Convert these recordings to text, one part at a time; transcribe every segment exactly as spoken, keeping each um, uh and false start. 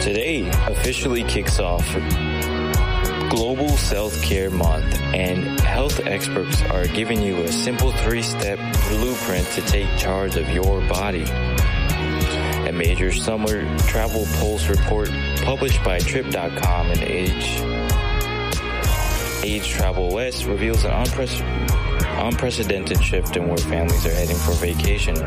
Today officially kicks off Global Self-Care Month, and health experts are giving you a simple three-step blueprint to take charge of your body. A major summer travel pulse report published by Trip dot com and Age, Age Travel West reveals an unprecedented, unprecedented shift in where families are heading for vacation.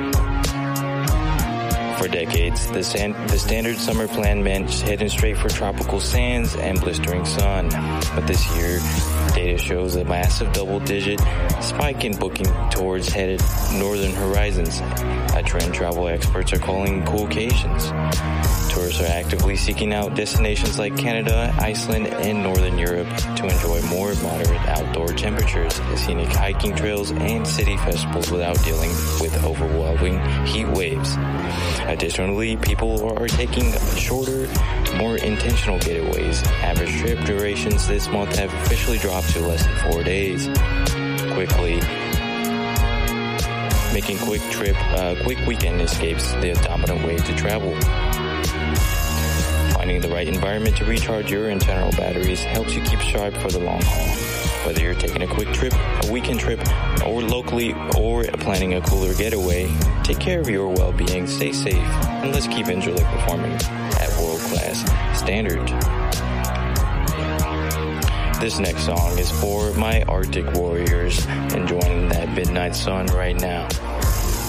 For decades, the, san- the standard summer plan meant heading straight for tropical sands and blistering sun. But this year, data shows a massive double-digit spike in booking towards headed northern horizons, a trend travel experts are calling coolcations. Tourists are actively seeking out destinations like Canada, Iceland, and Northern Europe to enjoy more moderate outdoor temperatures, scenic hiking trails, and city festivals without dealing with overwhelming heat waves. Additionally, people are taking shorter, more intentional getaways. Average trip durations this month have officially dropped to less than four days. Quickly, making quick trip, uh, quick weekend escapes the dominant way to travel. Finding the right environment to recharge your internal batteries helps you keep sharp for the long haul. Whether you're taking a quick trip, a weekend trip, or locally, or planning a cooler getaway, take care of your well-being, stay safe, and let's keep Enjoy performing at world-class standard. This next song is for my Arctic warriors enjoying that midnight sun right now.